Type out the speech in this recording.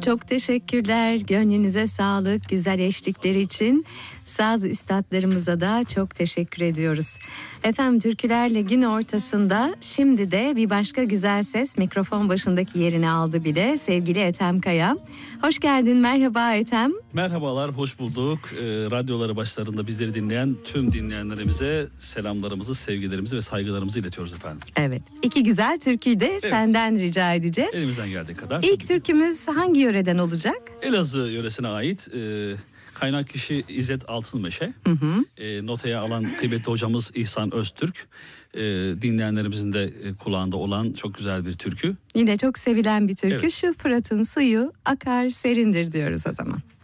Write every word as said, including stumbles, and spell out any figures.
Çok teşekkürler. Gönlünüze sağlık, güzel eşlikleri için. Saz üstadlarımıza da çok teşekkür ediyoruz. Efendim, türkülerle gün ortasında şimdi de bir başka güzel ses mikrofon başındaki yerini aldı bile. Sevgili Ethem Kaya. Hoş geldin, merhaba Ethem. Merhabalar, hoş bulduk. E, radyoları başlarında bizleri dinleyen tüm dinleyenlerimize selamlarımızı, sevgilerimizi ve saygılarımızı iletiyoruz efendim. Evet, iki güzel türküyü de evet, senden rica edeceğiz. Elimizden geldiği kadar. İlk türkümüz hangi yöreden olacak? Elazığ yöresine ait. E, kaynak kişi İzzet Altınmeşe. Hı hı. E, notaya alan kıymetli hocamız İhsan Öztürk. E, dinleyenlerimizin de e, kulağında olan çok güzel bir türkü. Yine çok sevilen bir türkü. Evet. Şu Fırat'ın suyu akar serindir diyoruz o zaman.